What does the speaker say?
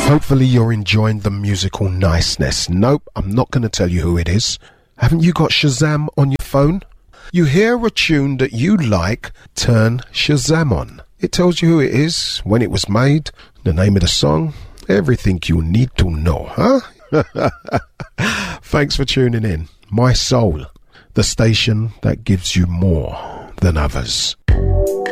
Hopefully you're enjoying the musical niceness. Nope, I'm not going to tell you who it is. Haven't you got Shazam on your phone? You hear a tune that you like, turn Shazam on. It tells you who it is, when it was made, the name of the song, everything you need to know, huh? Thanks for tuning in. My Soul, the station that gives you more than others.